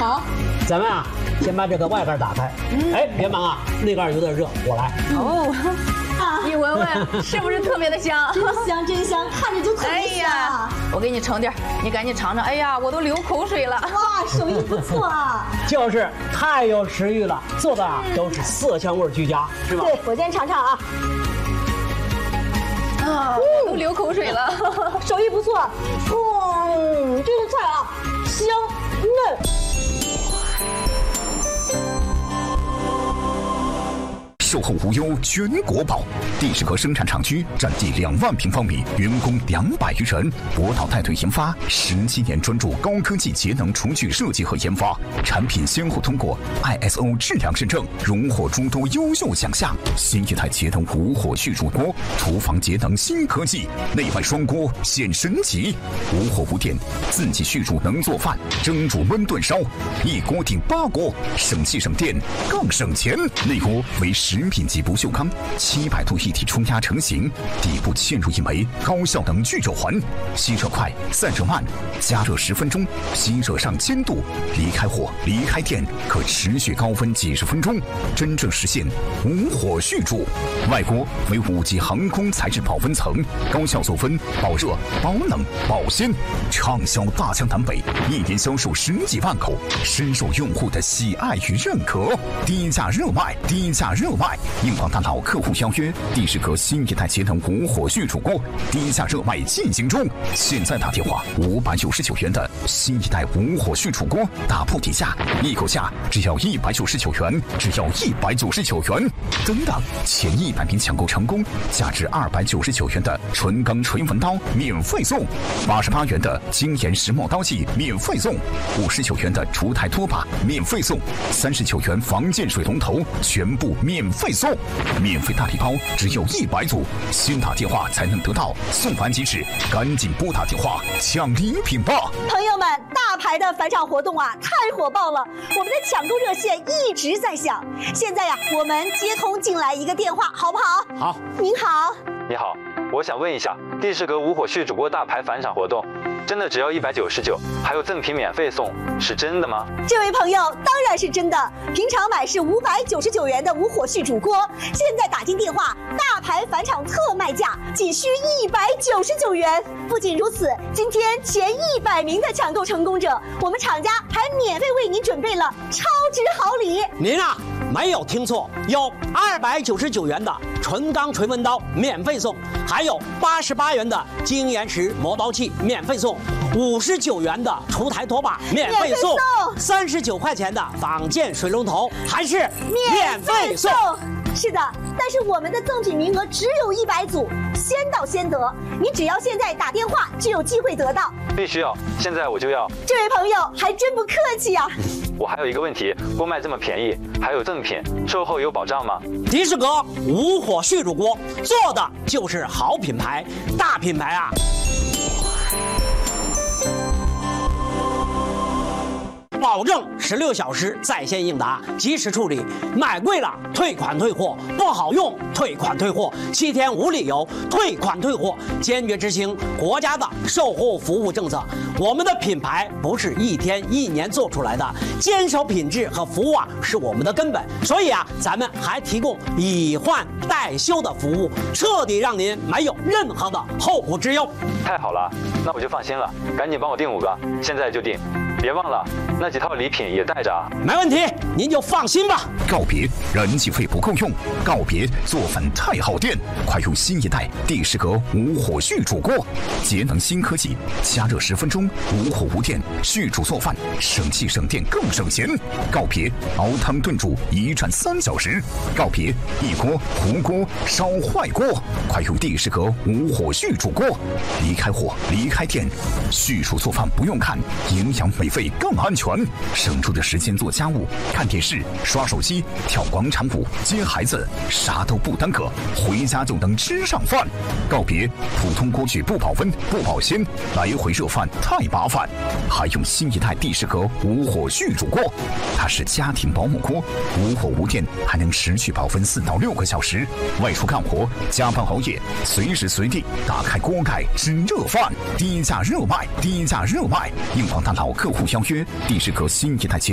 好， 咱们啊，先把这个外盖打开。哎，别忙啊，内盖有点热，我来。 哦，你闻闻，是不是特别的香？ 真香真香，看着就特别香。 我给你盛点，你赶紧尝尝。哎呀，我都流口水了。 哇，手艺不错啊。 就是太有食欲了，做的啊都是色香味俱佳，是吧？ 对，我先尝尝啊。 我都流口水了。 手艺不错。这个菜啊，香嫩。 售后无忧，全国保。第10个生产厂区，占地2万平方米，员工200余人。博导带队研发，17年专注高科技节能厨具设计和研发，产品先后通过 ISO 质量认证，荣获诸多优秀奖项。新一代节能无火续煮锅，厨房节能新科技，内外双锅显神奇。无火无电，自己续煮能做饭，蒸煮焖炖烧，一锅顶8锅，省气省电更省钱。内锅为食品级不锈钢，700度一体冲压成型，底部嵌入一枚高效能聚铀环，吸热快，散热慢，加热10分钟，吸热上1000度，离开火离开电，可持续高温几十分钟，真正实现无火续煮。外锅为5级航空材质保温层，高效做温、保热、保冷、保鲜，畅销大江南北，1年销售10几万口，深受用户的喜爱与认可。低价热卖，低价热卖！硬广大佬客户邀约，第10个新一代节能无火续煮锅低价热卖进行中，现在打电话599元的新一代无火续煮锅，打破底价，一口价只要199元，只要199元。等等，前100名抢购成功，价值299元的纯钢锤纹刀免费送，88元的精研石墨刀器免费送，59元的厨台拖把免费送，39元防溅水龙头全部免费送，免费大礼包只有100组，先打电话才能得到，送完即止，赶紧拨打电话抢礼品吧！ 朋友们，大牌的返场活动啊，太火爆了！我们的抢购热线一直在响。现在呀，我们接通进来一个电话，好不好？ 好。 您好。 你好，我想问一下，第10个无火续煮锅大牌返场活动，真的只要199，还有赠品免费送，是真的吗？ 这位朋友，当然是真的。平常买是599元的无火续煮锅，现在打进电话，大牌返场特卖价仅需199元。不仅如此，今天前100名的抢购成功者，我们厂家还免费为您准备了超值好礼。 您啊，没有听错，有299元的纯钢锤纹刀免费送，还有88元的精研石磨刀器免费送，59元的厨台拖把免费送，39块钱的防溅水龙头还是免费送。 是的，但是我们的赠品名额只有100组，先到先得。你只要现在打电话就有机会得到。 必须要，现在我就要。 这位朋友还真不客气啊。 我还有一个问题，锅卖这么便宜，还有赠品，售后有保障吗？ 第10个无火续煮锅做的就是好品牌，大品牌啊。保证16小时在线应答，及时处理。买贵了退款退货，不好用退款退货，7天无理由退款退货，坚决执行国家的售后服务政策。我们的品牌不是1天1年做出来的，坚守品质和服务啊是我们的根本。所以啊，咱们还提供以换代修的服务，彻底让您没有任何的后顾之忧。 太好了，那我就放心了，赶紧帮我订5个，现在就订。别忘了，那几套礼品也带着啊。 没问题，您就放心吧。 告别燃气费不够用，告别做饭太耗电，快用新一代第10个无火续煮锅，节能新科技，加热10分钟，无火无电续煮做饭，省气省电更省钱。告别熬汤炖煮1战3小时，告别一锅糊锅烧坏锅，快用第10个无火续煮锅，离开火离开电，续煮做饭不用看，营养美味更安全，省出的时间做家务、看电视、刷手机、跳广场舞、接孩子，啥都不耽搁，回家就能吃上饭。告别普通锅具不保温、不保鲜，来回热饭太麻烦，还用新一代第10个无火续煮锅，它是家庭保姆锅，无火无电，还能持续保温4到6个小时。外出干活、加班熬夜，随时随地打开锅盖吃热饭，低价热卖，低价热卖。硬广大佬客户邀约，第10个新一代